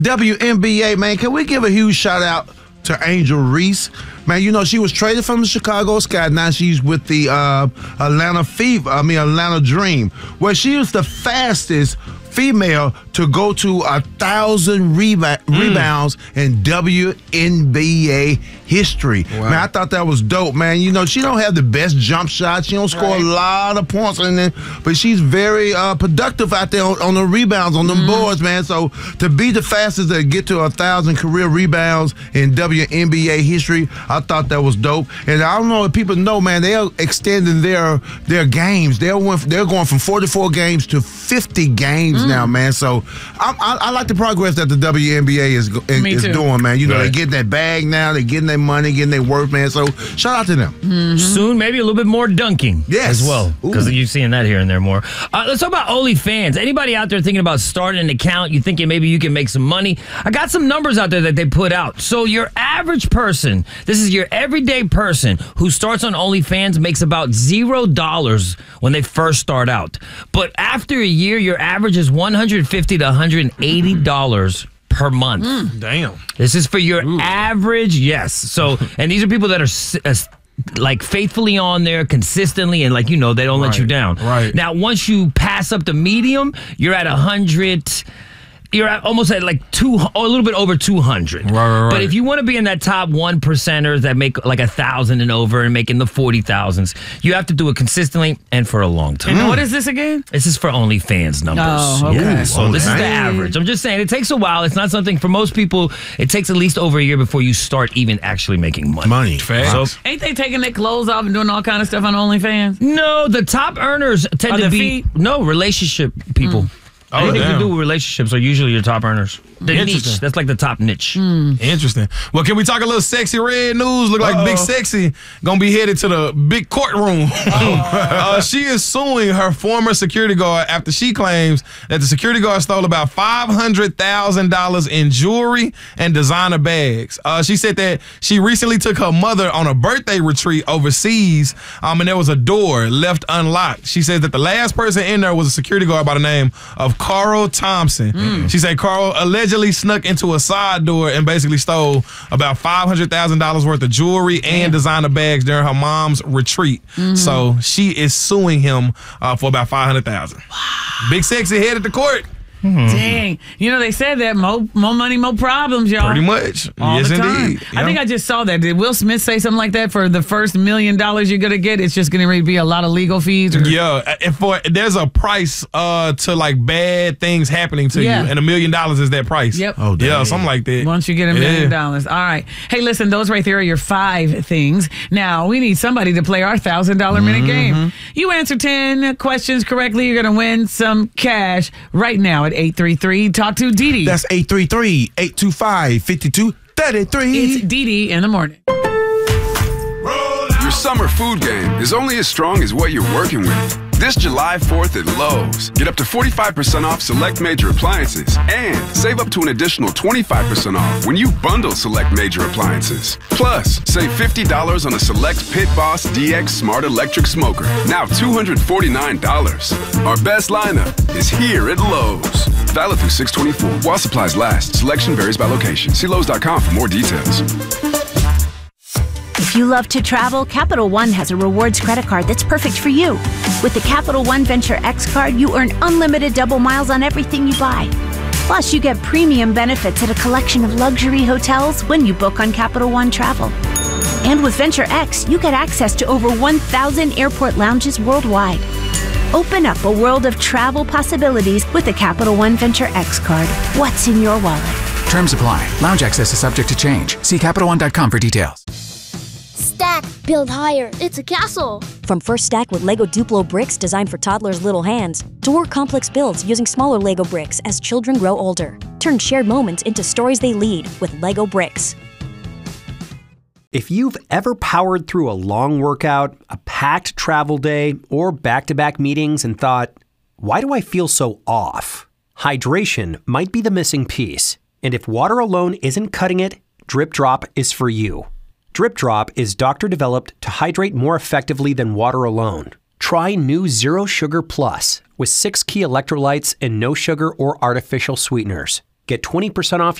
WNBA, man, can we give a huge shout out to Angel Reese? Man, you know, she was traded from the Chicago Sky. Now she's with the Atlanta Dream, where she was the fastest female to go to 1,000 rebounds in WNBA history. Wow. Man, I thought that was dope, man. You know, she don't have the best jump shot. She don't score a lot of points in there, but she's very productive out there on the rebounds, on them boards, man. So to be the fastest to get to 1,000 career rebounds in WNBA history, I thought that was dope. And I don't know if people know, man, they're extending their games. They're going from 44 games to 50 games now, man. So I like the progress that the WNBA is doing, man. You know, they're getting that bag now. They're getting their money, getting their worth, man. So shout out to them. Soon, maybe a little bit more dunking as well, because you're seeing that here and there more. Let's talk about OnlyFans. Anybody out there thinking about starting an account, you thinking maybe you can make some money? I got some numbers out there that they put out. So your average person, this is your everyday person who starts on OnlyFans, makes about $0 when they first start out. But after a year, your average is $150 to $180 per month. Damn. This is for your average, yes. So, and these are people that are like faithfully on there consistently, and like, you know, they don't let you down. Right. Now, once you pass up the medium, you're at 100. You're at almost at like a little bit over 200. Right. But if you want to be in that top 1%ers that make like 1,000 and over and making the 40,000s, you have to do it consistently and for a long time. And what is this again? This is for OnlyFans numbers. Oh, okay. Yeah. So this is the average. I'm just saying, it takes a while. It's not something for most people. It takes at least over a year before you start even actually making money. Fast. So, Ain't they taking their clothes off and doing all kind of stuff on OnlyFans? no, the top earners tend to be relationship people. Anything to do with relationships are usually your top earners. The niche. That's like the top niche. Interesting. Well, can we talk a little sexy red news? Look like Big Sexy gonna be headed to the big courtroom. She is suing her former security guard after she claims that the security guard stole about $500,000 in jewelry and designer bags. She said that she recently took her mother on a birthday retreat overseas, and there was a door left unlocked. She said that the last person in there was a security guard by the name of Carl Thompson. She said Carl allegedly snuck into a side door and basically stole about $500,000 worth of jewelry and designer bags during her mom's retreat. So she is suing him for about $500,000. Wow. Big Sexy headed to court. Dang. You know, they said that more money, more problems, y'all. Pretty much. All yes, the time. indeed. I think I just saw that. Did Will Smith say something like that? For the first $1 million you're going to get, it's just going to be a lot of legal fees? Or? Yeah. There's a price to like bad things happening to you, and $1 million is that price. Yep. Oh, damn. Yeah, something like that. Once you get $1 million. All right. Hey, listen, those right there are your 5 things. Now, we need somebody to play our $1,000 minute game. You answer 10 questions correctly, you're going to win some cash right now at 833. Talk to Dee Dee. That's 833-825-5233. It's Dee Dee in the morning. Your summer food game is only as strong as what you're working with. This July 4th at Lowe's, get up to 45% off select major appliances and save up to an additional 25% off when you bundle select major appliances. Plus, save $50 on a select Pit Boss DX Smart Electric Smoker, now $249. Our best lineup is here at Lowe's. Valid through 6/24. While supplies last. Selection varies by location. See Lowe's.com for more details. If you love to travel, Capital One has a rewards credit card that's perfect for you. With the Capital One Venture X card, you earn unlimited double miles on everything you buy. Plus, you get premium benefits at a collection of luxury hotels when you book on Capital One Travel. And with Venture X, you get access to over 1,000 airport lounges worldwide. Open up a world of travel possibilities with the Capital One Venture X card. What's in your wallet? Terms apply. Lounge access is subject to change. See CapitalOne.com for details. Stack, build higher. It's a castle. From First Stack with Lego Duplo bricks designed for toddlers' little hands, to more complex builds using smaller Lego bricks as children grow older. Turn shared moments into stories they lead with Lego bricks. If you've ever powered through a long workout, a packed travel day, or back-to-back meetings and thought, why do I feel so off? Hydration might be the missing piece. And if water alone isn't cutting it, Drip Drop is for you. Drip Drop is doctor-developed to hydrate more effectively than water alone. Try new Zero Sugar Plus with 6 key electrolytes and no sugar or artificial sweeteners. Get 20% off